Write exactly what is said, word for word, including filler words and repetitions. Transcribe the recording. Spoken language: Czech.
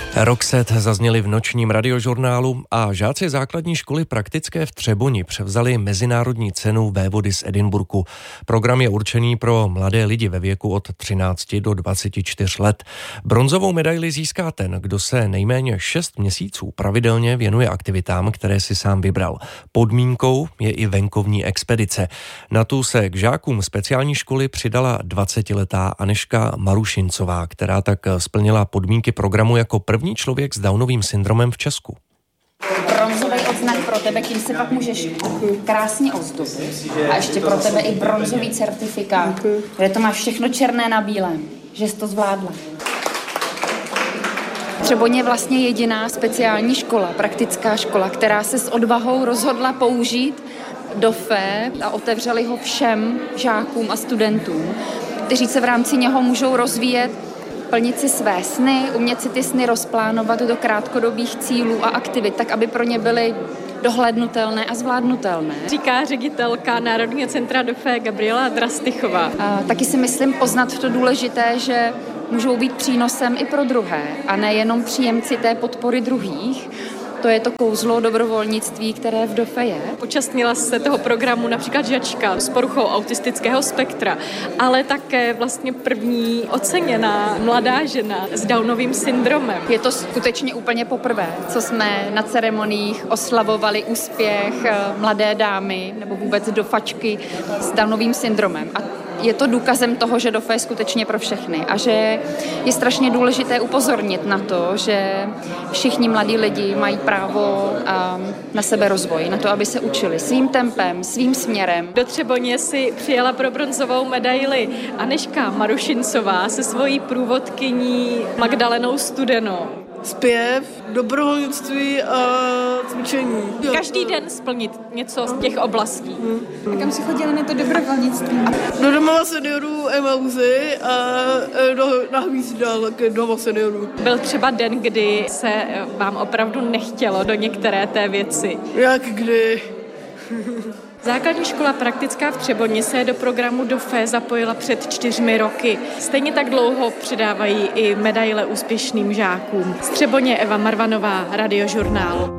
Roxette zazněli v nočním radiožurnálu a žáci základní školy praktické v Třeboni převzali mezinárodní cenu Vévody z Edinburghu. Program je určený pro mladé lidi ve věku od třinácti do dvaceti čtyř let. Bronzovou medaili získá ten, kdo se nejméně šest měsíců pravidelně věnuje aktivitám, které si sám vybral. Podmínkou je i venkovní expedice. Na tu se k žákům speciální školy přidala dvacetiletá Anežka Marušincová, která tak splnila podmínky programu jako první člověk s Downovým syndromem v Česku. Bronzový odznak pro tebe, tím se pak můžeš krásně ozdobit. A ještě pro tebe i bronzový certifikát, kde to máš všechno černé na bílém, že jsi to zvládla. Třeboň je vlastně jediná speciální škola, praktická škola, která se s odvahou rozhodla použít D O F E a otevřeli ho všem žákům a studentům, kteří se v rámci něho můžou rozvíjet, plnit si své sny, umět si ty sny rozplánovat do krátkodobých cílů a aktivit, tak aby pro ně byly dohlédnutelné a zvládnutelné. Říká ředitelka Národního centra D O F E Gabriela Drastychová. A taky si myslím poznat to důležité, že můžou být přínosem i pro druhé a nejenom příjemci té podpory druhých. To je to kouzlo dobrovolnictví, které v D O F E je. Účastnila se toho programu například žačka s poruchou autistického spektra, ale také vlastně první oceněná mladá žena s Downovým syndromem. Je to skutečně úplně poprvé, co jsme na ceremoniích oslavovali úspěch mladé dámy nebo vůbec dofačky s Downovým syndromem. A je to důkazem toho, že D O F E je skutečně pro všechny a že je strašně důležité upozornit na to, že všichni mladí lidi mají právo na seberozvoj, na to, aby se učili svým tempem, svým směrem. Do Třeboně si přijela pro bronzovou medaili Anežka Marušincová se svojí průvodkyní Magdalenou Studenou. Zpěv, dobrovolnictví a cvičení. Každý den splnit něco z těch oblastí. Hmm. A kam si chodila na to dobrovolnictví? Do domova seniorů Emauzy a do, na Hvízdal, také domova seniorů. Byl třeba den, kdy se vám opravdu nechtělo do některé té věci? Jak kdy? Základní škola praktická v Třeboni se do programu D O F E zapojila před čtyřmi roky. Stejně tak dlouho předávají i medaile úspěšným žákům. Z Třeboně Eva Marvanová, Radiožurnál.